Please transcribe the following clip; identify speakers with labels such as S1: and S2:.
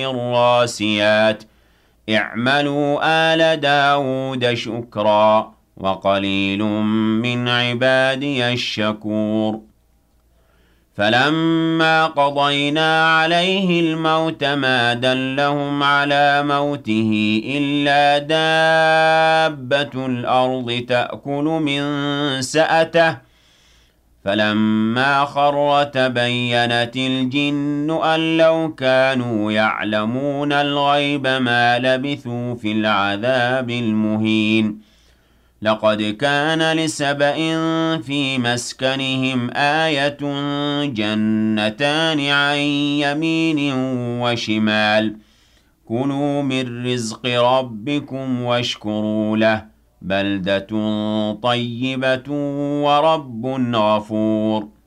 S1: الراسيات اعملوا آل داود شكرا وقليل من عبادي الشكور فلما قضينا عليه الموت ما دلهم على موته إلا دابة الأرض تأكل من سأته فلما خر تبينت الجن أن لو كانوا يعلمون الغيب ما لبثوا في العذاب المهين لقد كان لسبإ في مسكنهم آية جنتان عن يمين وشمال كلوا من رزق ربكم واشكروا له بلدة طيبة ورب غفور